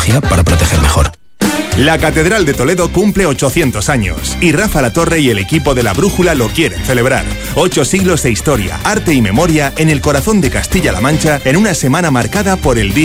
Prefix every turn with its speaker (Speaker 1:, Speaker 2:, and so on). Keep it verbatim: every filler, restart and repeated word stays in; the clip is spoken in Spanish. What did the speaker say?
Speaker 1: tecnología para proteger mejor.
Speaker 2: La Catedral de Toledo cumple ochocientos años y Rafa La Torre y el equipo de La Brújula lo quieren celebrar. Ocho siglos de historia, arte y memoria en el corazón de Castilla-La Mancha en una semana marcada por el Día